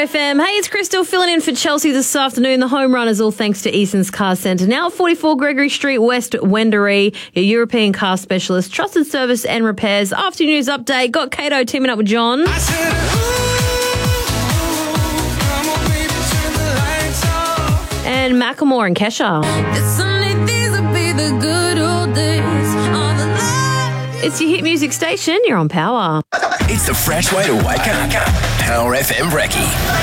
FM. Hey, it's Crystal filling in for Chelsea this afternoon. The home run is all thanks to Eason's Car Centre. Now at 44 Gregory Street, West Wendouree, your European car specialist, trusted service and repairs. After news update, got Kato teaming up with John. And Macklemore and Kesha. It's your hit music station. You're on Power. It's the fresh way to wake up. Power FM Brekkie.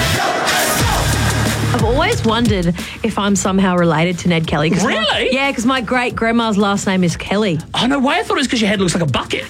I've always wondered if I'm somehow related to Ned Kelly. Really? Yeah, because my great-grandma's last name is Kelly. Oh, no way. I thought it was because your head looks like a bucket.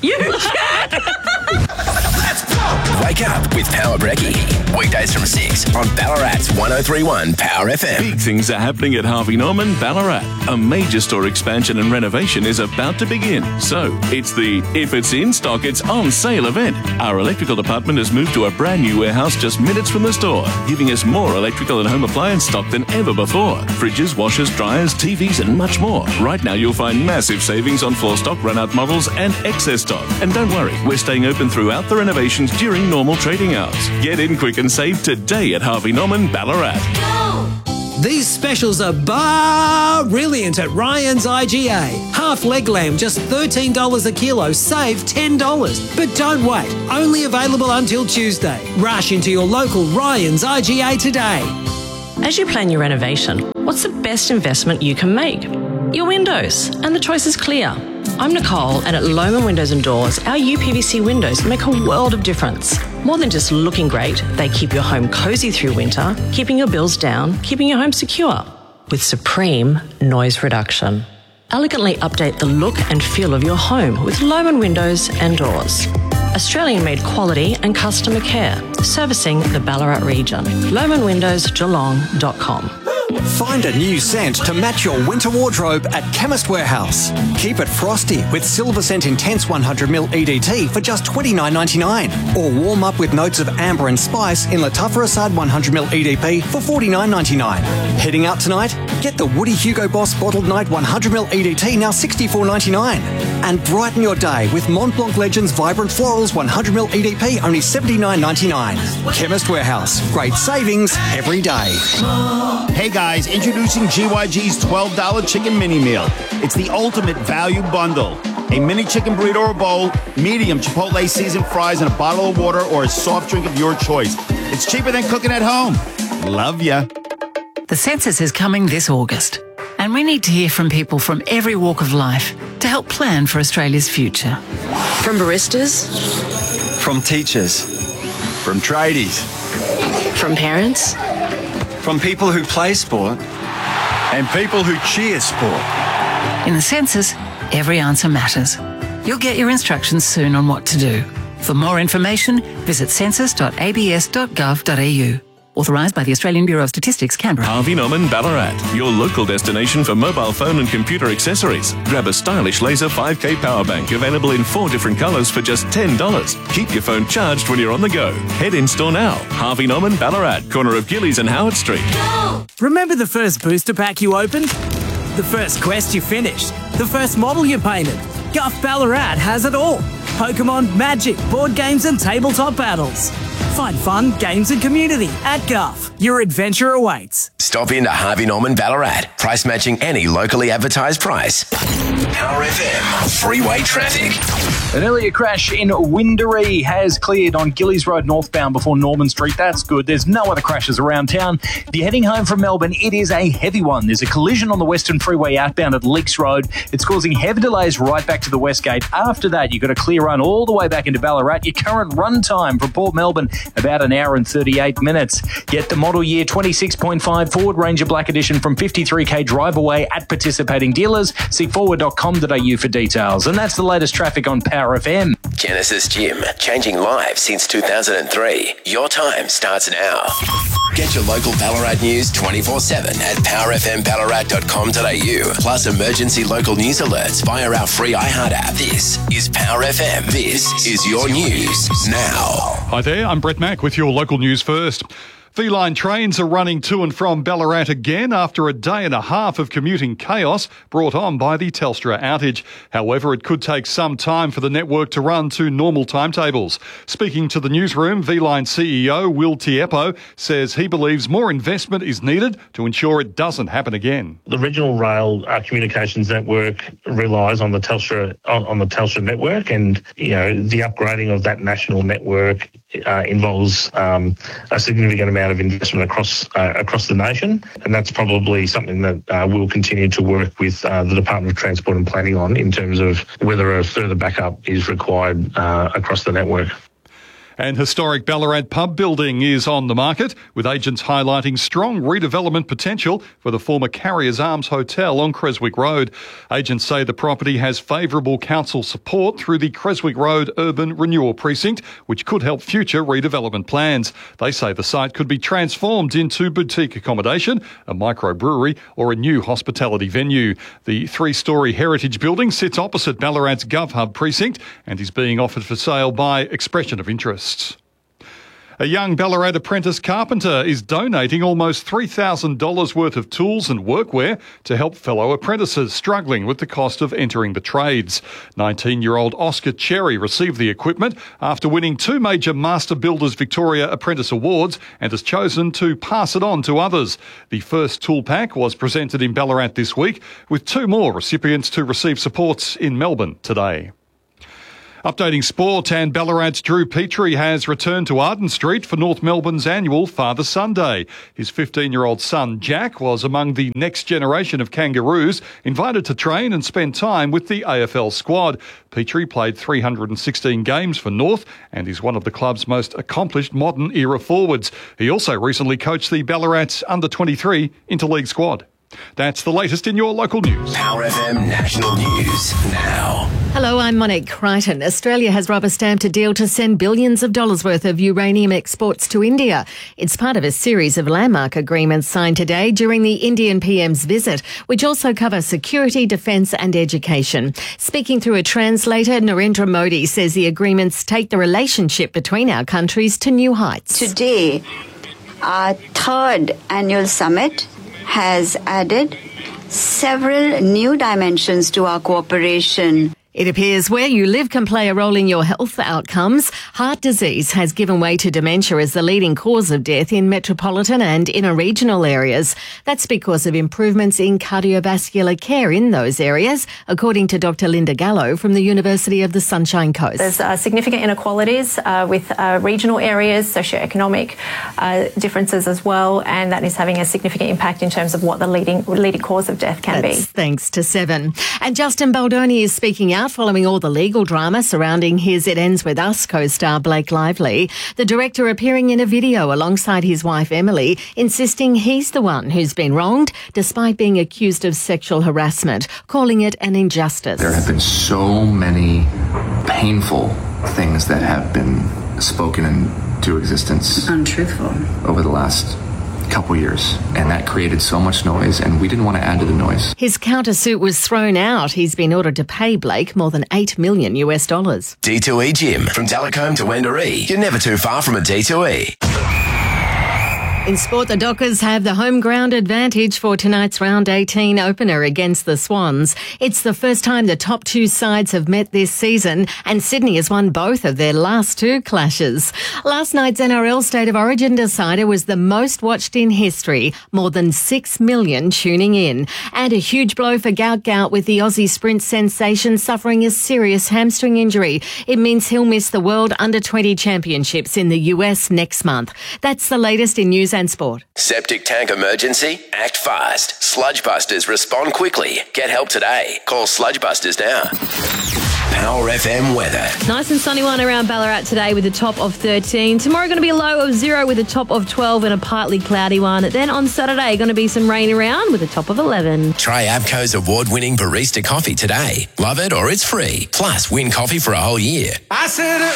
Wake up with Power Brekkie. Weekdays from 6 on Ballarat's 103.1 Power FM. Big things are happening at Harvey Norman, Ballarat. A major store expansion and renovation is about to begin. So, it's the If It's In Stock, It's On Sale event. Our electrical department has moved to a brand new warehouse just minutes from the store, giving us more electrical and home appliance stock than ever before. Fridges, washers, dryers, TVs and much more. Right now you'll find massive savings on floor stock, run-out models and excess stock. And don't worry, we're staying open throughout the renovations during normal trading hours. Get in quick and save today at Harvey Norman, Ballarat. These specials are brilliant at Ryan's IGA. Half leg lamb, just $13 a kilo, save $10. But don't wait, only available until Tuesday. Rush into your local Ryan's IGA today. As you plan your renovation, what's the best investment you can make? Your windows, and the choice is clear. I'm Nicole, and at Lohmann Windows and Doors, our UPVC windows make a world of difference. More than just looking great, they keep your home cosy through winter, keeping your bills down, keeping your home secure. With supreme noise reduction. Elegantly update the look and feel of your home with Lohmann Windows and Doors. Australian-made quality and customer care, servicing the Ballarat region. LoehmannWindowsGeelong.com. Find a new scent to match your winter wardrobe at Chemist Warehouse. Keep it frosty with Silver Scent Intense 100ml EDT for just $29.99. Or warm up with notes of amber and spice in Latuffer Assad 100ml EDP for $49.99. Heading out tonight? Get the Woody Hugo Boss Bottled Night 100ml EDT now $64.99. And brighten your day with Mont Blanc Legends Vibrant Florals 100ml EDP only $79.99. Chemist Warehouse. Great savings every day. Hey guys, introducing GYG's $12 chicken mini meal. It's the ultimate value bundle. A mini chicken burrito or bowl, medium Chipotle seasoned fries, and a bottle of water or a soft drink of your choice. It's cheaper than cooking at home. Love ya. The census is coming this August, and we need to hear from people from every walk of life to help plan for Australia's future. From baristas, From teachers. From tradies. from parents, From people who play sport. And people who cheer sport. In the census, every answer matters. You'll get your instructions soon on what to do. For more information, visit census.abs.gov.au. Authorised by the Australian Bureau of Statistics, Canberra. Harvey Norman, Ballarat, your local destination for mobile phone and computer accessories. Grab a stylish laser 5K power bank available in 4 different colours for just $10. Keep your phone charged when you're on the go. Head in store now. Harvey Norman, Ballarat, corner of Gillies and Howard Street. Remember the first booster pack you opened? The first quest you finished? The first model you painted? Guff Ballarat has it all. Pokemon, Magic, board games and tabletop battles. Find fun, games and community at Guff. Your adventure awaits. Stop into Harvey Norman, Ballarat. Price matching any locally advertised price. Power FM. Freeway traffic. An earlier crash in Windouree has cleared on Gillies Road northbound before Norman Street. That's good. There's no other crashes around town. If you're heading home from Melbourne, it is a heavy one. There's a collision on the Western Freeway outbound at Leaks Road. It's causing heavy delays right back to the West Gate. After that, you've got a clear run all the way back into Ballarat. Your current run time from Port Melbourne, about an hour and 38 minutes. Get the model year 26.5 Ford Ranger Black Edition from 53k drive away at participating dealers. See forward.com.au for details. And that's the latest traffic on Power FM. Genesis Gym, changing lives since 2003. Your time starts now. Get your local Ballarat news 24/7 at powerfmballarat.com.au. Plus emergency local news alerts via our free iHeart app. This is Power FM. This is your news now. Hi there, I'm Brett Mack with your local news first. V-Line trains are running to and from Ballarat again after a day and a half of commuting chaos brought on by the Telstra outage. However, it could take some time for the network to run to normal timetables. Speaking to the newsroom, V-Line CEO Will Tiepo says he believes more investment is needed to ensure it doesn't happen again. The regional rail communications network relies on the Telstra network, and the upgrading of that national network involves a significant amount of investment across the nation, and that's probably something that we'll continue to work with the Department of Transport and Planning on in terms of whether a further backup is required across the network. And historic Ballarat pub building is on the market, with agents highlighting strong redevelopment potential for the former Carriers Arms Hotel on Creswick Road. Agents say the property has favourable council support through the Creswick Road Urban Renewal Precinct, which could help future redevelopment plans. They say the site could be transformed into boutique accommodation, a microbrewery or a new hospitality venue. The three-storey heritage building sits opposite Ballarat's GovHub precinct and is being offered for sale by Expression of Interest. A young Ballarat apprentice carpenter is donating almost $3,000 worth of tools and workwear to help fellow apprentices struggling with the cost of entering the trades. 19-year-old Oscar Cherry received the equipment after winning 2 major Master Builders Victoria Apprentice Awards and has chosen to pass it on to others. The first tool pack was presented in Ballarat this week, with 2 more recipients to receive supports in Melbourne today. Updating sport, and Ballarat's Drew Petrie has returned to Arden Street for North Melbourne's annual Father Sunday. His 15-year-old son, Jack, was among the next generation of Kangaroos invited to train and spend time with the AFL squad. Petrie played 316 games for North and is one of the club's most accomplished modern-era forwards. He also recently coached the Ballarat Under-23 Interleague squad. That's the latest in your local news. Power FM National News now. Hello, I'm Monique Crichton. Australia has rubber-stamped a deal to send billions of dollars worth of uranium exports to India. It's part of a series of landmark agreements signed today during the Indian PM's visit, which also cover security, defence and education. Speaking through a translator, Narendra Modi says the agreements take the relationship between our countries to new heights. Today, our 3rd annual summit has added several new dimensions to our cooperation. It appears where you live can play a role in your health outcomes. Heart disease has given way to dementia as the leading cause of death in metropolitan and inner regional areas. That's because of improvements in cardiovascular care in those areas, according to Dr. Linda Gallo from the University of the Sunshine Coast. There's significant inequalities with regional areas, socioeconomic differences as well, and that is having a significant impact in terms of what the leading cause of death can be. Thanks to 7. And Justin Baldoni is speaking out following all the legal drama surrounding his It Ends With Us co-star Blake Lively. The director appearing in a video alongside his wife Emily, insisting he's the one who's been wronged despite being accused of sexual harassment, calling it an injustice. There have been so many painful things that have been spoken into existence. Untruthful. Over the last couple years, and that created so much noise, and we didn't want to add to the noise. His countersuit was thrown out. He's been ordered to pay Blake more than $8 million. D2E Gym. From Delacombe to Wendouree, you're never too far from a D2E. In sport, the Dockers have the home ground advantage for tonight's round 18 opener against the Swans. It's the first time the top 2 sides have met this season, and Sydney has won both of their last 2 clashes. Last night's NRL State of Origin decider was the most watched in history, more than 6 million tuning in. And a huge blow for Gout, with the Aussie sprint sensation suffering a serious hamstring injury. It means he'll miss the World Under-20 Championships in the US next month. That's the latest in news and sport. Septic tank emergency? Act fast. Sludge Busters respond quickly. Get help today. Call Sludge Busters now. Power FM weather. Nice and sunny one around Ballarat today with a top of 13. Tomorrow going to be a low of 0 with a top of 12 and a partly cloudy one. Then on Saturday going to be some rain around with a top of 11. Try Abco's award-winning barista coffee today. Love it or it's free. Plus, win coffee for a whole year.